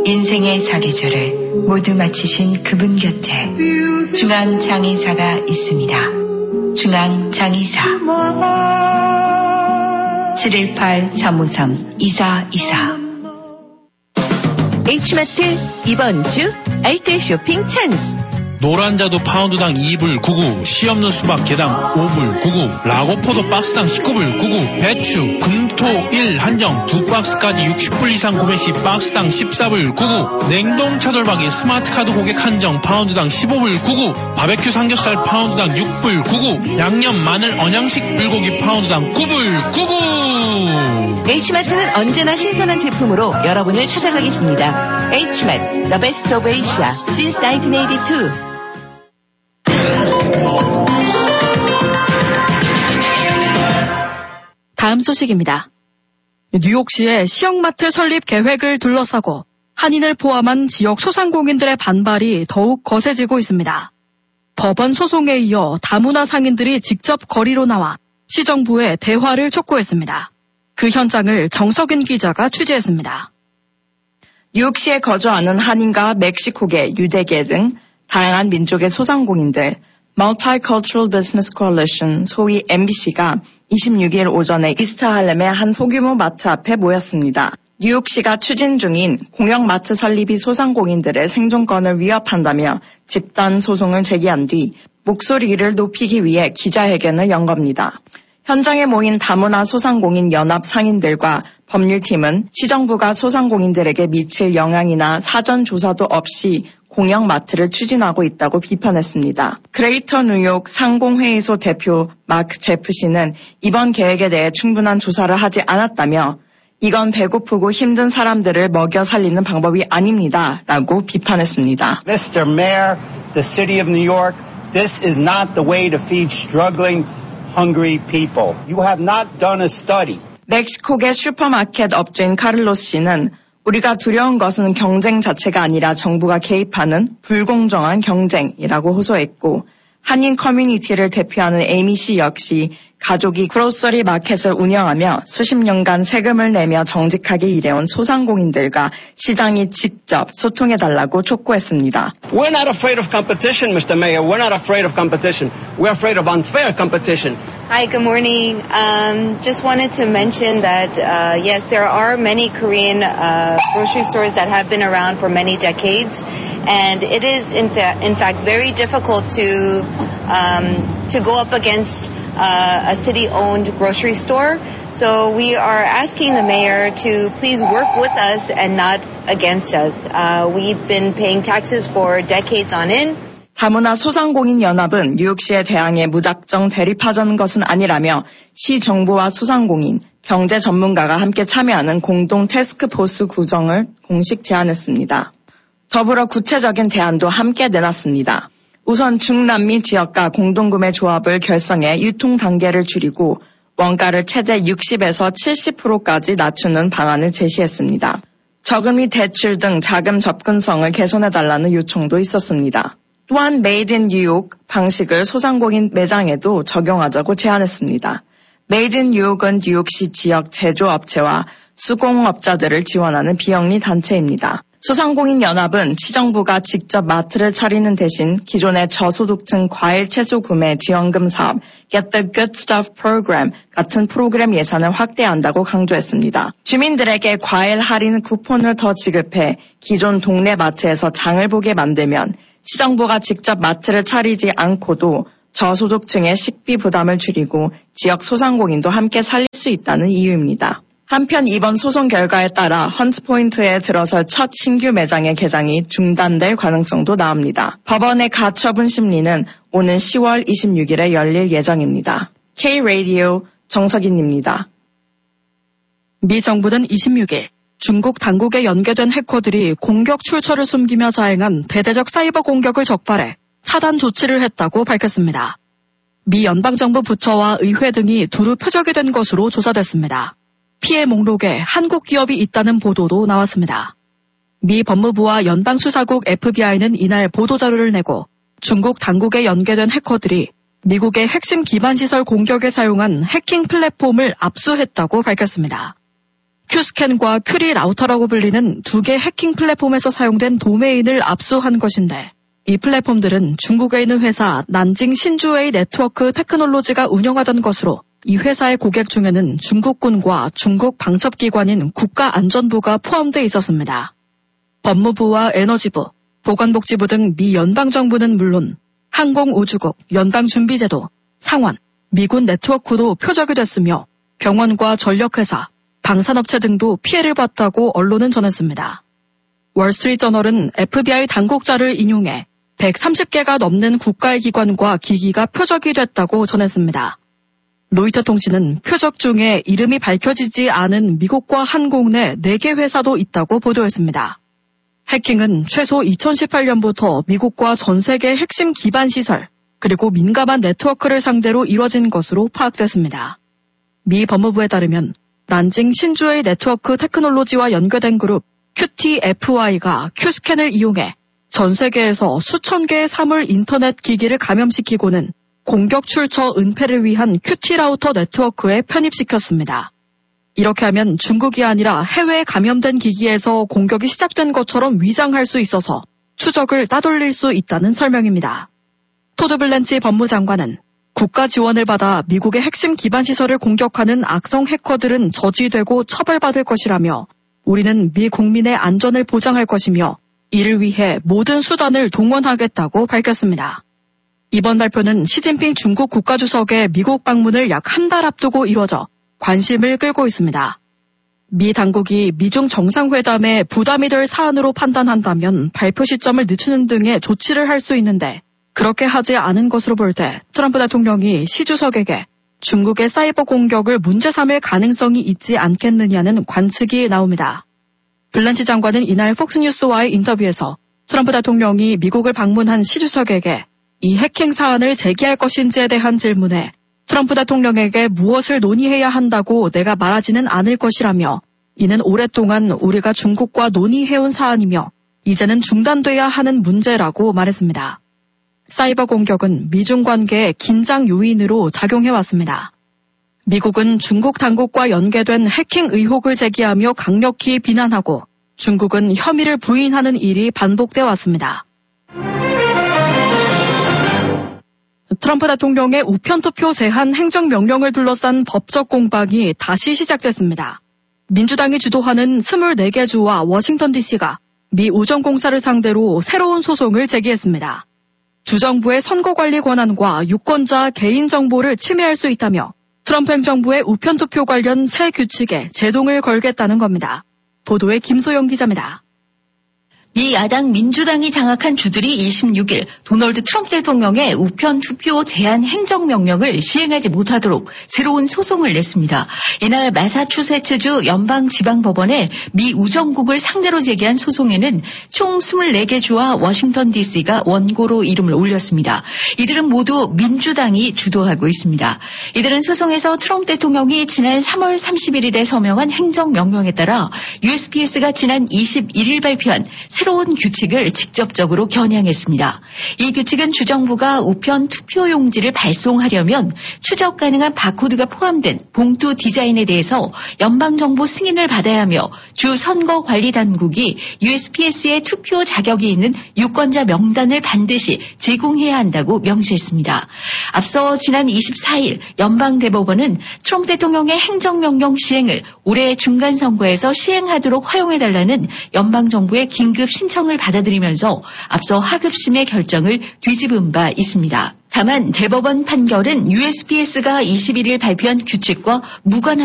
인생의 사계절을 모두 마치신 그분 곁에 중앙장의사가 있습니다. 중앙장의사 718-353-2424. H마트 이번 주 알뜰 쇼핑 찬스. 노란자두 파운드당 2불 99, 씨 없는 수박 개당 5불 99, 라고포도 박스당 19불 99, 배추, 금토 1 한정 2박스까지 60불 이상 구매 시 박스당 14불 99, 냉동 차돌박이 스마트카드 고객 한정 파운드당 15불 99, 바베큐 삼겹살 파운드당 6불 99, 양념 마늘 언양식 불고기 파운드당 9불 99. H마트는 언제나 신선한 제품으로 여러분을 찾아가겠습니다. H마트, The Best of Asia since 1982. 다음 소식입니다. 뉴욕시의 시형마트 설립 계획을 둘러싸고 한인을 포함한 지역 소상공인들의 반발이 더욱 거세지고 있습니다. 법원 소송에 이어 다문화 상인들이 직접 거리로 나와 시정부에 대화를 촉구했습니다. 그 현장을 정석윤 기자가 취재했습니다. 뉴욕시에 거주하는 한인과 멕시코계, 유대계 등 다양한 민족의 소상공인들, Multicultural Business Coalition, 소위 MBC가 26일 오전에 이스트 할렘의 한 소규모 마트 앞에 모였습니다. 뉴욕시가 추진 중인 공영 마트 설립이 소상공인들의 생존권을 위협한다며 집단 소송을 제기한 뒤 목소리를 높이기 위해 기자회견을 연 겁니다. 현장에 모인 다문화 소상공인 연합 상인들과 법률팀은 시정부가 소상공인들에게 미칠 영향이나 사전 조사도 없이 공영 마트를 추진하고 있다고 비판했습니다. 그레이터 뉴욕 상공회의소 대표 마크 제프 씨는 이번 계획에 대해 충분한 조사를 하지 않았다며 이건 배고프고 힘든 사람들을 먹여 살리는 방법이 아닙니다. 라고 비판했습니다. Mr. Mayor, the City of New York, this is not the way to feed struggling, hungry people. You have not done a study. 멕시코계 슈퍼마켓 업주인 카를로스 씨는 우리가 두려운 것은 경쟁 자체가 아니라 정부가 개입하는 불공정한 경쟁이라고 호소했고 한인 커뮤니티를 대표하는 에이미 씨 역시 가족이 그로서리 마켓을 운영하며 수십 년간 세금을 내며 정직하게 일해온 소상공인들과 시장이 직접 소통해달라고 촉구했습니다. We're not afraid of competition, Mr. Mayor. We're not afraid of competition. We're afraid of unfair competition. Hi, good morning. Just wanted to mention that, yes, there are many Korean grocery stores that have been around for many decades, and it is, in fact, very difficult to go up against a city-owned grocery store. So we are asking the mayor to please work with us and not against us. We've been paying taxes for decades on end. 다문화 소상공인 연합은 뉴욕시에 대항해 무작정 대립하자는 것은 아니라며 시 정부와 소상공인, 경제 전문가가 함께 참여하는 공동 태스크포스 구성을 공식 제안했습니다. 더불어 구체적인 대안도 함께 내놨습니다. 우선 중남미 지역과 공동구매 조합을 결성해 유통 단계를 줄이고 원가를 최대 60에서 70%까지 낮추는 방안을 제시했습니다. 저금리 대출 등 자금 접근성을 개선해달라는 요청도 있었습니다. 또한 Made in 뉴욕 방식을 소상공인 매장에도 적용하자고 제안했습니다. Made in 뉴욕은 뉴욕시 지역 제조업체와 수공업자들을 지원하는 비영리 단체입니다. 소상공인 연합은 시정부가 직접 마트를 차리는 대신 기존의 저소득층 과일 채소 구매 지원금 사업 Get the Good Stuff Program 같은 프로그램 예산을 확대한다고 강조했습니다. 주민들에게 과일 할인 쿠폰을 더 지급해 기존 동네 마트에서 장을 보게 만들면 시정부가 직접 마트를 차리지 않고도 저소득층의 식비 부담을 줄이고 지역 소상공인도 함께 살릴 수 있다는 이유입니다. 한편 이번 소송 결과에 따라 헌트포인트에 들어설 첫 신규 매장의 개장이 중단될 가능성도 나옵니다. 법원의 가처분 심리는 오는 10월 26일에 열릴 예정입니다. K-Radio 정석인입니다. 미 정부는 26일 중국 당국에 연계된 해커들이 공격 출처를 숨기며 자행한 대대적 사이버 공격을 적발해 차단 조치를 했다고 밝혔습니다. 미 연방정부 부처와 의회 등이 두루 표적이 된 것으로 조사됐습니다. 피해 목록에 한국 기업이 있다는 보도도 나왔습니다. 미 법무부와 연방수사국 FBI는 이날 보도자료를 내고 중국 당국에 연계된 해커들이 미국의 핵심 기반시설 공격에 사용한 해킹 플랫폼을 압수했다고 밝혔습니다. 큐스캔과 큐리 라우터라고 불리는 두 개 해킹 플랫폼에서 사용된 도메인을 압수한 것인데 이 플랫폼들은 중국에 있는 회사 난징 신주웨이 네트워크 테크놀로지가 운영하던 것으로 이 회사의 고객 중에는 중국군과 중국 방첩기관인 국가안전부가 포함되어 있었습니다. 법무부와 에너지부, 보건복지부 등 미 연방정부는 물론 항공우주국, 연방준비제도, 상원, 미군 네트워크도 표적이 됐으며 병원과 전력회사, 방산업체 등도 피해를 봤다고 언론은 전했습니다. 월스트리트저널은 FBI 당국자를 인용해 130개가 넘는 국가의 기관과 기기가 표적이 됐다고 전했습니다. 로이터 통신은 표적 중에 이름이 밝혀지지 않은 미국과 한국 내 4개 회사도 있다고 보도했습니다. 해킹은 최소 2018년부터 미국과 전 세계 핵심 기반 시설, 그리고 민감한 네트워크를 상대로 이뤄진 것으로 파악됐습니다. 미 법무부에 따르면 난징 신주웨이 네트워크 테크놀로지와 연결된 그룹 QTFY가 큐스캔을 이용해 전 세계에서 수천 개의 사물 인터넷 기기를 감염시키고는 공격 출처 은폐를 위한 QT 라우터 네트워크에 편입시켰습니다. 이렇게 하면 중국이 아니라 해외에 감염된 기기에서 공격이 시작된 것처럼 위장할 수 있어서 추적을 따돌릴 수 있다는 설명입니다. 토드 블렌치 법무장관은 국가 지원을 받아 미국의 핵심 기반 시설을 공격하는 악성 해커들은 저지되고 처벌받을 것이라며 우리는 미 국민의 안전을 보장할 것이며 이를 위해 모든 수단을 동원하겠다고 밝혔습니다. 이번 발표는 시진핑 중국 국가주석의 미국 방문을 약 한 달 앞두고 이뤄져 관심을 끌고 있습니다. 미 당국이 미중 정상회담에 부담이 될 사안으로 판단한다면 발표 시점을 늦추는 등의 조치를 할 수 있는데 그렇게 하지 않은 것으로 볼 때 트럼프 대통령이 시 주석에게 중국의 사이버 공격을 문제 삼을 가능성이 있지 않겠느냐는 관측이 나옵니다. 블렌치 장관은 이날 폭스뉴스와의 인터뷰에서 트럼프 대통령이 미국을 방문한 시 주석에게 이 해킹 사안을 제기할 것인지에 대한 질문에 트럼프 대통령에게 무엇을 논의해야 한다고 내가 말하지는 않을 것이라며 이는 오랫동안 우리가 중국과 논의해온 사안이며 이제는 중단돼야 하는 문제라고 말했습니다. 사이버 공격은 미중 관계의 긴장 요인으로 작용해왔습니다. 미국은 중국 당국과 연계된 해킹 의혹을 제기하며 강력히 비난하고 중국은 혐의를 부인하는 일이 반복돼 왔습니다. 트럼프 대통령의 우편투표 제한 행정명령을 둘러싼 법적 공방이 다시 시작됐습니다. 민주당이 주도하는 24개 주와 워싱턴 DC가 미 우정공사를 상대로 새로운 소송을 제기했습니다. 주정부의 선거관리 권한과 유권자 개인정보를 침해할 수 있다며 트럼프 행정부의 우편투표 관련 새 규칙에 제동을 걸겠다는 겁니다. 보도에 김소영 기자입니다. 미 야당 민주당이 장악한 주들이 26일 도널드 트럼프 대통령의 우편 투표 제한 행정명령을 시행하지 못하도록 새로운 소송을 냈습니다. 이날 마사추세츠주 연방지방법원에 미 우정국을 상대로 제기한 소송에는 총 24개 주와 워싱턴 DC가 원고로 이름을 올렸습니다. 이들은 모두 민주당이 주도하고 있습니다. 이들은 소송에서 트럼프 대통령이 지난 3월 31일에 서명한 행정명령에 따라 USPS가 지난 21일 발표한 새로운 규칙을 직접적으로 겨냥했습니다. 이 규칙은 주정부가 우편 투표용지를 발송하려면 추적 가능한 바코드가 포함된 봉투 디자인에 대해서 연방정부 승인을 받아야 하며 주 선거관리당국이 USPS에 투표 자격이 있는 유권자 명단을 반드시 제공해야 한다고 명시했습니다. 앞서 지난 24일 연방대법원은 트럼프 대통령의 행정명령 시행을 올해 중간선거에서 시행하도록 허용해달라는 연방정부의 긴급 신청을 받아들이면서 앞서 하급심의 결정을 뒤집은 바 있습니다. 다만 대법원 판결은 USPS가 21일 발표한 규칙과 무관한